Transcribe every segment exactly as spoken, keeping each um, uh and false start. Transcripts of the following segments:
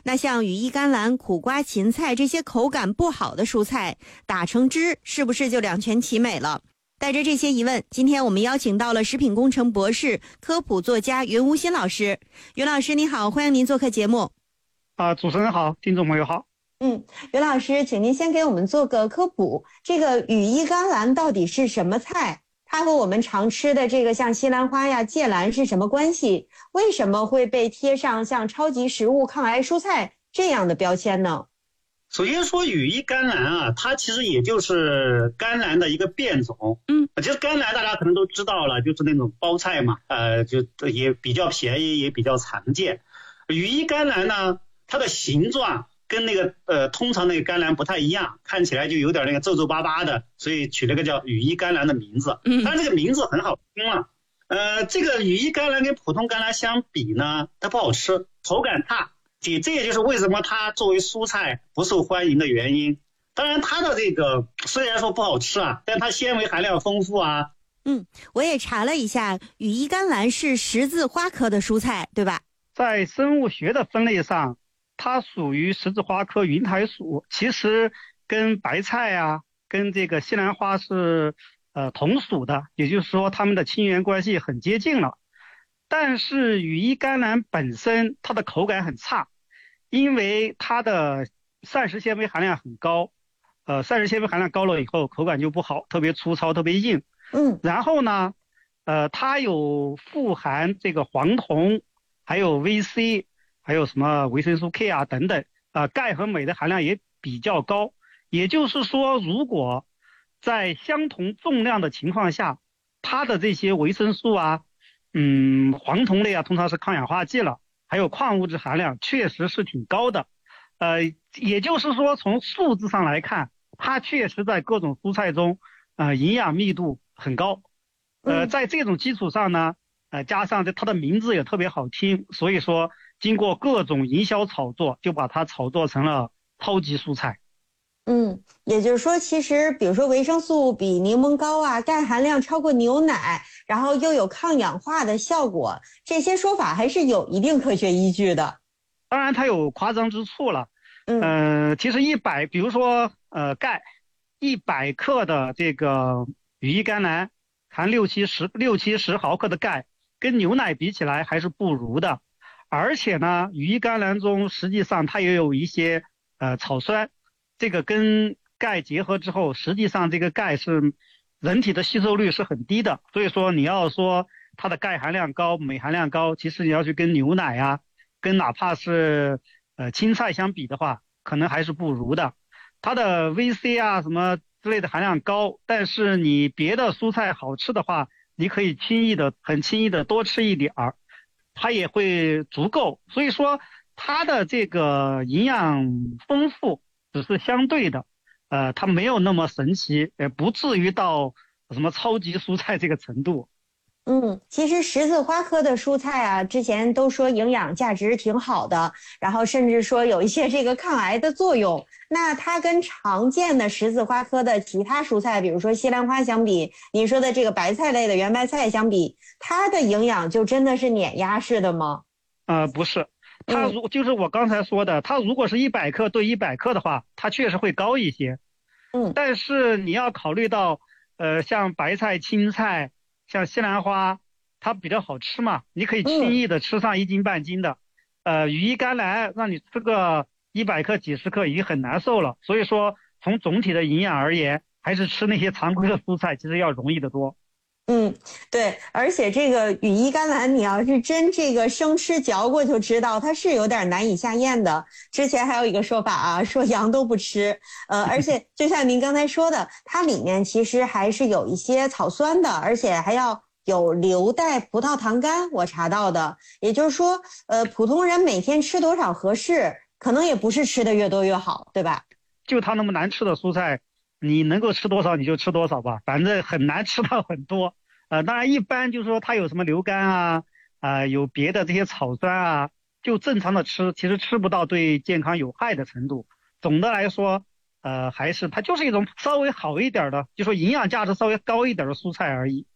那像羽衣甘蓝、苦瓜、芹菜这些口感不好的蔬菜，打成汁是不是就两全其美了？带着这些疑问，今天我们邀请到了食品工程博士、科普作家云无心老师。云老师你好，欢迎您做客节目。 啊、呃，主持人好，听众朋友好。 嗯，云老师，请您先给我们做个科普，这个羽衣甘蓝到底是什么菜？它和我们常吃的这个像西兰花呀、芥蓝是什么关系？为什么会被贴上像超级食物、抗癌蔬菜这样的标签呢？ 首先说羽衣甘蓝啊，它其实也就是甘蓝的一个变种。 嗯， 其实甘蓝大家可能都知道了，就是那种包菜嘛，呃，就也比较便宜，也比较常见。羽衣甘蓝呢，它的形状跟那个呃通常那个甘蓝不太一样，看起来就有点那个皱皱巴巴的，所以取了个叫羽衣甘蓝的名字。 嗯， 但是这个名字很好听了。呃，这个羽衣甘蓝跟普通甘蓝相比呢，它不好吃，口感差。这这也就是为什么它作为蔬菜不受欢迎的原因。当然它的这个虽然说不好吃啊，但它纤维含量丰富啊。 嗯，我也查了一下，羽衣甘蓝是十字花科的蔬菜，对吧？ 在生物学的分类上，它属于十字花科芸苔属，其实跟白菜啊，跟这个西兰花是呃同属的，也就是说它们的亲缘关系很接近了。但是羽衣甘蓝本身它的口感很差，因为它的膳食纤维含量很高，呃，膳食纤维含量高了以后口感就不好，特别粗糙，特别硬。 嗯， 然后呢，呃，它有富含这个黄酮，还有 V C， 还有什么维生素 K 啊等等，呃，钙和镁的含量也比较高。也就是说，如果在相同重量的情况下，它的这些维生素啊，嗯，黄酮类啊，通常是抗氧化剂了，还有矿物质含量确实是挺高的。呃，也就是说，从数字上来看，它确实在各种蔬菜中，呃，营养密度很高。呃，在这种基础上呢，呃，加上它的名字也特别好听，所以说经过各种营销炒作，就把它炒作成了超级蔬菜。 嗯，也就是说，其实比如说维生素比柠檬高啊，钙含量超过牛奶，然后又有抗氧化的效果，这些说法还是有一定科学依据的。 当然，它有夸张之处了。 嗯， 呃、其实一百，比如说呃钙，一百克的这个羽衣甘蓝含六七十六七十毫克的钙，跟牛奶比起来还是不如的。而且呢，羽衣甘蓝中实际上它也有一些呃草酸。这个跟钙结合之后，实际上这个钙是人体的吸收率是很低的，所以说你要说它的钙含量高、镁含量高，其实你要去跟牛奶啊，跟哪怕是呃青菜相比的话，可能还是不如的。它的 V C 啊什么之类的含量高，但是你别的蔬菜好吃的话，你可以轻易的、很轻易的多吃一点儿，它也会足够。所以说它的这个营养丰富只是相对的，呃，它没有那么神奇，也不至于到什么超级蔬菜这个程度。 嗯，其实十字花科的蔬菜啊，之前都说营养价值挺好的，然后甚至说有一些这个抗癌的作用。那它跟常见的十字花科的其他蔬菜，比如说西兰花相比，您说的这个白菜类的圆白菜相比，它的营养就真的是碾压式的吗？ 呃，不是。它如就是我刚才说的，它如果是一百克对一百克的话，它确实会高一些。 嗯， 但是你要考虑到，呃，像白菜、青菜，像西兰花，它比较好吃嘛，你可以轻易的吃上一斤半斤的。呃，羽衣甘蓝让你吃个一百克、几十克已经很难受了。所以说，从总体的营养而言，还是吃那些常规的蔬菜其实要容易得多。 嗯，对，而且这个羽衣甘蓝，你要是真这个生吃嚼过就知道，它是有点难以下咽的。之前还有一个说法啊，说羊都不吃，呃，而且就像您刚才说的，它里面其实还是有一些草酸的，而且还要有硫代葡萄糖苷，我查到的。也就是说，呃，普通人每天吃多少合适，可能也不是吃的越多越好，对吧？ 就它那么难吃的蔬菜，你能够吃多少你就吃多少吧，反正很难吃到很多。呃，当然一般就是说它有什么硫苷啊，啊、呃、有别的这些草酸啊，就正常的吃，其实吃不到对健康有害的程度。总的来说，呃，还是它就是一种稍微好一点的，就说营养价值稍微高一点的蔬菜而已。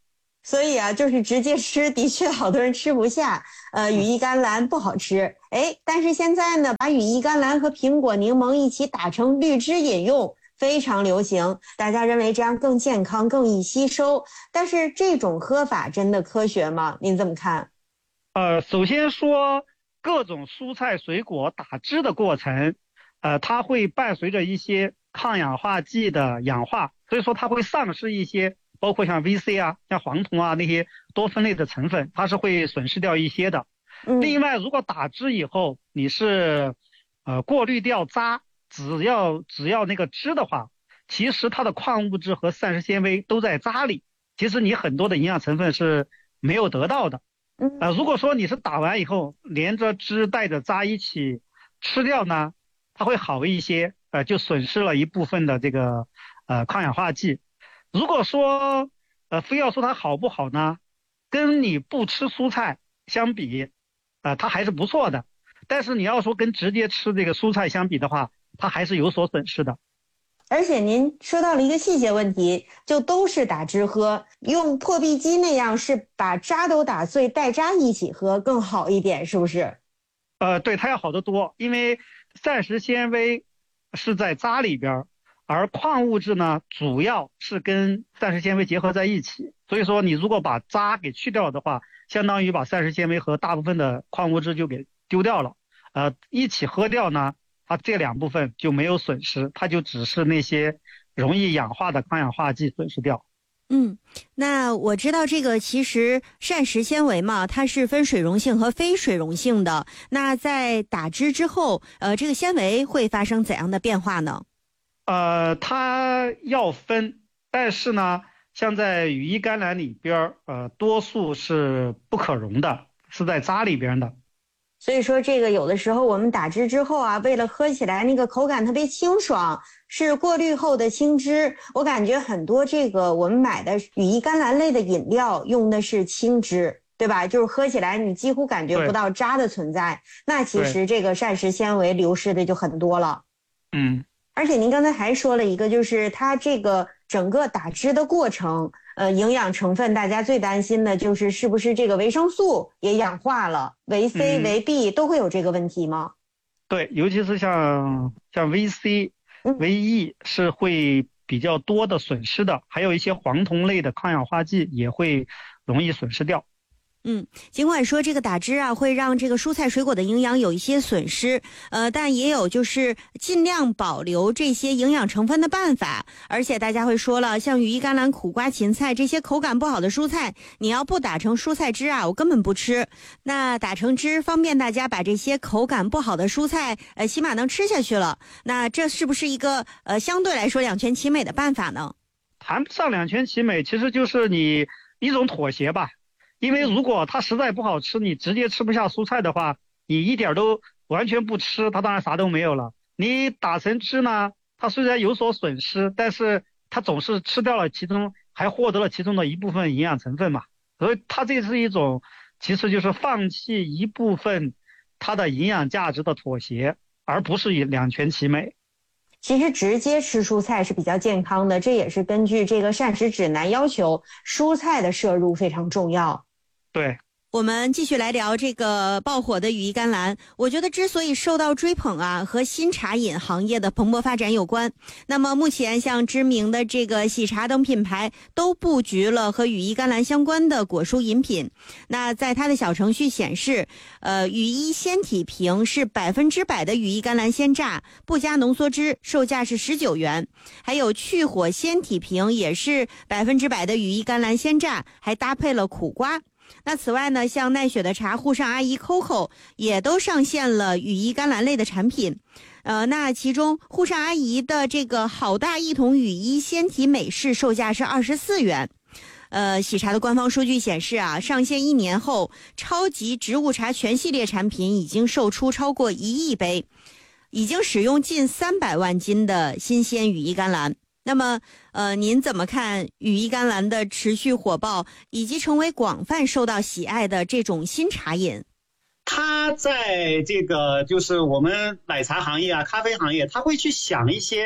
所以啊，就是直接吃，的确好多人吃不下。呃，羽衣甘蓝不好吃，哎，但是现在呢，把羽衣甘蓝和苹果、柠檬一起打成绿汁饮用，非常流行。大家认为这样更健康、更易吸收。但是这种喝法真的科学吗？您怎么看？ 呃，首先说各种蔬菜水果打汁的过程，呃，它会伴随着一些抗氧化剂的氧化，所以说它会丧失一些。包括像 V C 啊，像黄酮啊那些多酚类的成分，它是会损失掉一些的。 嗯、 另外，如果打汁以后你是呃过滤掉渣，只要只要那个汁的话，其实它的矿物质和膳食纤维都在渣里，其实你很多的营养成分是没有得到的。呃，如果说你是打完以后连着汁带着渣一起吃掉呢，它会好一些，呃，就损失了一部分的这个呃抗氧化剂。如果说呃非要说它好不好呢，跟你不吃蔬菜相比，呃它还是不错的。但是你要说跟直接吃这个蔬菜相比的话，它还是有所损失的。 而且您说到了一个细节问题，就都是打汁喝，用破壁机那样是把渣都打碎，带渣一起喝更好一点，是不是？ 呃，对，它要好得多，因为膳食纤维是在渣里边。而矿物质呢，主要是跟膳食纤维结合在一起，所以说你如果把渣给去掉的话，相当于把膳食纤维和大部分的矿物质就给丢掉了。呃，一起喝掉呢，它这两部分就没有损失，它就只是那些容易氧化的抗氧化剂损失掉。 嗯，那我知道这个其实膳食纤维嘛，它是分水溶性和非水溶性的。那在打汁之后，呃，这个纤维会发生怎样的变化呢？ 呃，它要分，但是呢，像在羽衣甘蓝里边，呃，多数是不可溶的，是在渣里边的。 所以说这个有的时候我们打汁之后啊，为了喝起来那个口感特别清爽，是过滤后的清汁。我感觉很多这个我们买的羽衣甘蓝类的饮料用的是清汁，对吧？就是喝起来你几乎感觉不到渣的存在，那其实这个膳食纤维流失的就很多了。 嗯。 而且您刚才还说了一个，就是它这个整个打汁的过程，呃，营养成分大家最担心的就是是不是这个维生素也氧化了，维 C、维 B 都会有这个问题吗？ 对，尤其是像像 维 C、维 E 是会比较多的损失的，还有一些黄酮类的抗氧化剂也会容易损失掉。 嗯，尽管说这个打汁啊会让这个蔬菜水果的营养有一些损失，呃，但也有就是尽量保留这些营养成分的办法。而且大家会说了，像羽衣甘蓝、苦瓜、芹菜这些口感不好的蔬菜，你要不打成蔬菜汁啊，我根本不吃。那打成汁方便大家把这些口感不好的蔬菜，呃，起码能吃下去了。那这是不是一个呃相对来说两全其美的办法呢？ 谈不上两全其美，其实就是你一种妥协吧。因为如果它实在不好吃，你直接吃不下蔬菜的话，你一点都完全不吃，它当然啥都没有了。你打成汁呢，它虽然有所损失，但是它总是吃掉了其中，还获得了其中的一部分营养成分嘛。所以它这是一种，其实就是放弃一部分它的营养价值的妥协，而不是以两全其美。 其实直接吃蔬菜是比较健康的，这也是根据这个膳食指南要求，蔬菜的摄入非常重要。 对， 我们继续来聊这个爆火的羽衣甘蓝。我觉得之所以受到追捧啊，和新茶饮行业的蓬勃发展有关。那么目前像知名的这个喜茶等品牌都布局了和羽衣甘蓝相关的果蔬饮品。那在它的小程序显示，呃，羽衣鲜体瓶是百分之百的羽衣甘蓝鲜榨，不加浓缩汁，售价是十九元。还有去火鲜体瓶也是百分之百的羽衣甘蓝鲜榨，还搭配了苦瓜。那此外呢，像奈雪的茶、沪上阿姨 Coco 也都上线了羽衣甘蓝类的产品。呃，那其中沪上阿姨的这个好大一桶羽衣鲜体美式售价是二十四元。呃，喜茶的官方数据显示啊，上线一年后，超级植物茶全系列产品已经售出超过一亿杯，已经使用近三百万斤的新鲜羽衣甘蓝。那么，呃，您怎么看羽衣甘蓝的持续火爆，以及成为广泛受到喜爱的这种新茶饮？ 它在这个就是我们奶茶行业啊、咖啡行业，它会去想一些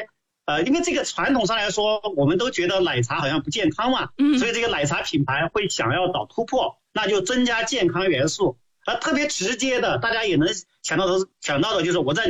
呃，因为这个传统上来说，我们都觉得奶茶好像不健康嘛， 嗯， 所以这个奶茶品牌会想要找突破，那就增加健康元素。而特别直接的，大家也能想到的想到的就是我在